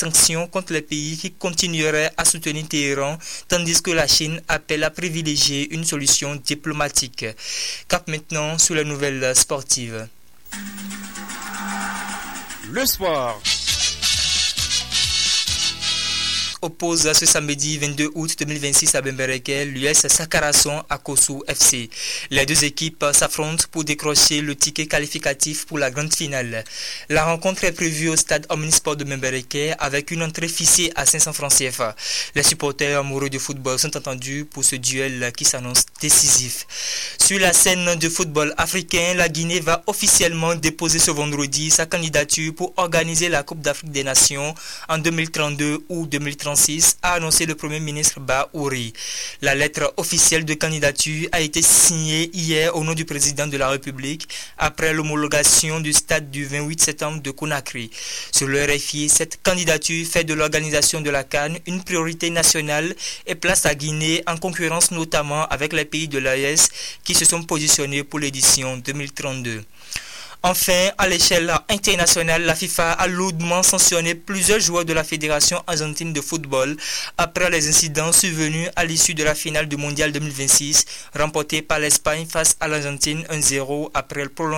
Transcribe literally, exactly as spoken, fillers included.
sanctions contre les pays qui continueraient à soutenir Téhéran, tandis que la Chine appelle à privilégier une solution diplomatique. Cap maintenant sur les nouvelles sportives. Le sport oppose ce samedi vingt-deux août deux mille vingt-six à Bembereke l'U S Sakarason à Kossou F C. Les deux équipes s'affrontent pour décrocher le ticket qualificatif pour la grande finale. La rencontre est prévue au stade Omnisport de Bembereke avec une entrée fixée à cinq cents francs C F A. Les supporters amoureux de football sont entendus pour ce duel qui s'annonce décisif. Sur la scène de football africain, la Guinée va officiellement déposer ce vendredi sa candidature pour organiser la Coupe d'Afrique des Nations en deux mille trente-deux ou deux mille trente-six, a annoncé le Premier ministre Baouri. La lettre officielle de candidature a été signée hier au nom du président de la République après l'homologation du stade du vingt-huit septembre de Conakry. Sur le R F I, cette candidature fait de l'organisation de la CAN une priorité nationale et place la Guinée en concurrence notamment avec les pays de l'A E S qui se sont positionnés pour l'édition deux mille trente-deux. Enfin, à l'échelle internationale, la FIFA a lourdement sanctionné plusieurs joueurs de la Fédération argentine de football après les incidents survenus à l'issue de la finale du Mondial deux mille vingt-six, remportée par l'Espagne face à l'Argentine un zéro après le prolongement.